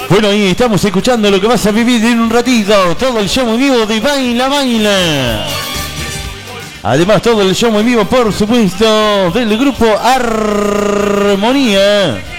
Bueno, ahí estamos escuchando lo que vas a vivir en un ratito. Todo el show en vivo de Baila Baila. Además, todo el show en vivo, por supuesto, del grupo Armonía.